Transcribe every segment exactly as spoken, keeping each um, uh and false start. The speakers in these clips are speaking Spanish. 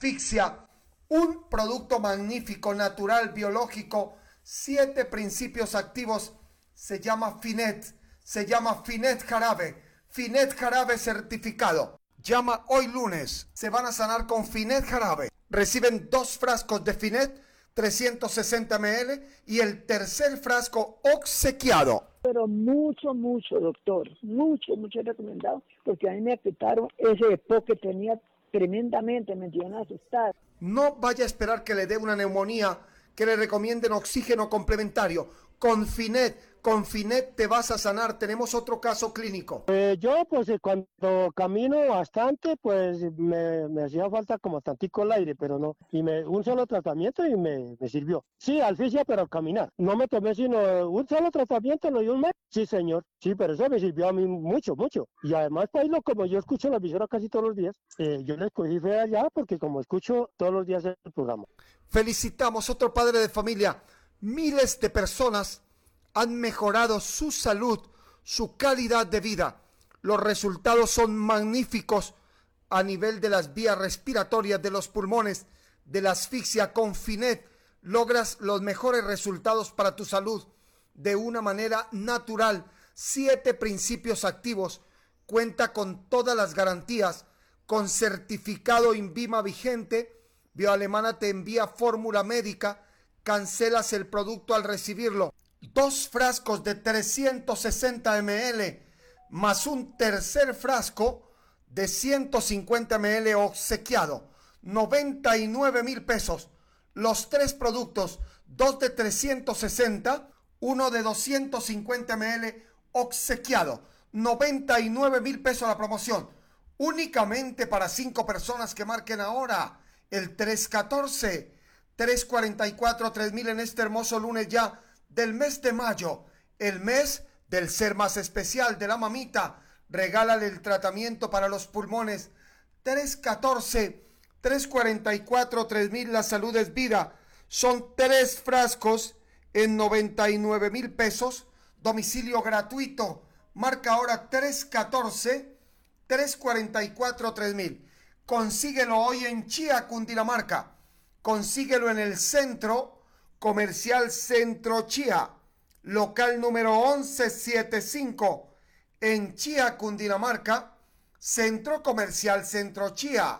Asfixia, un producto magnífico, natural, biológico, siete principios activos, se llama Finet, se llama Finet Jarabe, Finet Jarabe certificado. Llama hoy lunes, se van a sanar con Finet Jarabe. Reciben dos frascos de Finet, trescientos sesenta mililitros, y el tercer frasco obsequiado. Pero mucho, mucho, doctor, mucho, mucho recomendado, porque a mí me afectaron ese EPOC que tenía tremendamente, me dieron asustar. No vaya a esperar que le dé una neumonía, que le recomienden oxígeno complementario. Con Finet, con Finet te vas a sanar. Tenemos otro caso clínico. Eh, yo, pues, eh, cuando camino bastante, pues, me, me hacía falta como tantico el aire, pero no. Y me, un solo tratamiento y me, me sirvió. Sí, asfixia, pero al caminar. No me tomé sino un solo tratamiento, lo di un mes. Sí, señor. Sí, pero eso me sirvió a mí mucho, mucho. Y además, Pailo, como yo escucho la emisora casi todos los días, eh, yo le escogí fe allá porque como escucho todos los días el programa. Felicitamos a otro padre de familia. Miles de personas han mejorado su salud, su calidad de vida. Los resultados son magníficos a nivel de las vías respiratorias, de los pulmones, de la asfixia. Con Finet logras los mejores resultados para tu salud de una manera natural. Siete principios activos. Cuenta con todas las garantías, con certificado INVIMA vigente. Bioalemana te envía fórmula médica. Cancelas el producto al recibirlo. Dos frascos de trescientos sesenta mililitros más un tercer frasco de ciento cincuenta mililitros obsequiado. noventa y nueve mil pesos. Los tres productos, dos de trescientos sesenta, uno de doscientos cincuenta mililitros obsequiado. noventa y nueve mil pesos la promoción. Únicamente para cinco personas que marquen ahora el tres catorce, tres cuarenta y cuatro, tres mil en este hermoso lunes ya del mes de mayo, el mes del ser más especial de la mamita. Regálale el tratamiento para los pulmones. Tres catorce, tres cuarenta y cuatro, tres mil, la salud es vida. Son tres frascos en noventa y nueve mil pesos. Domicilio gratuito. Marca ahora tres catorce, tres cuarenta y cuatro, tres mil. Consíguelo hoy en Chía, Cundinamarca. Consíguelo en el centro comercial Centro Chía, local número once setenta y cinco, en Chía, Cundinamarca. Centro comercial Centro Chía,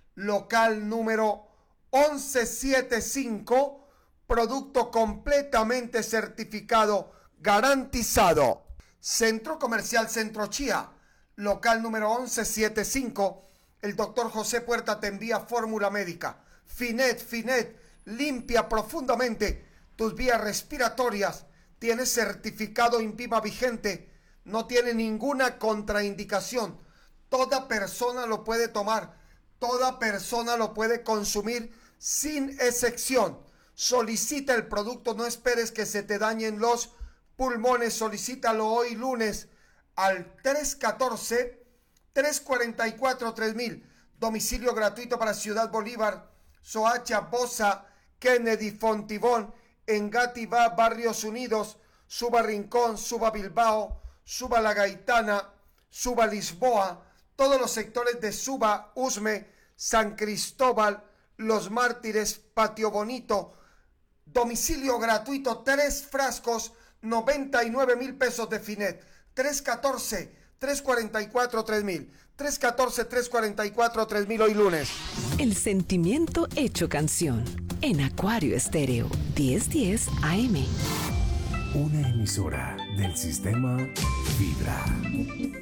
local número once setenta y cinco, producto completamente certificado, garantizado. Centro comercial Centro Chía, local número once setenta y cinco, el doctor José Puerta te envía fórmula médica. Finet, Finet, limpia profundamente tus vías respiratorias. Tiene certificado INVIMA vigente. No tiene ninguna contraindicación. Toda persona lo puede tomar. Toda persona lo puede consumir sin excepción. Solicita el producto. No esperes que se te dañen los pulmones. Solicítalo hoy lunes al tres catorce, tres cuarenta y cuatro, tres mil. Domicilio gratuito para Ciudad Bolívar, Soacha, Bosa, Kennedy, Fontibón, Engativá, Barrios Unidos, Suba Rincón, Suba Bilbao, Suba La Gaitana, Suba Lisboa, todos los sectores de Suba, Usme, San Cristóbal, Los Mártires, Patio Bonito. Domicilio gratuito, tres frascos, noventa y nueve mil pesos de Finet. tres catorce, tres cuarenta y cuatro, tres mil. tres catorce, tres cuarenta y cuatro, tres mil hoy lunes. El sentimiento hecho canción. En Acuario Estéreo, diez diez A M. Una emisora del sistema Vibra.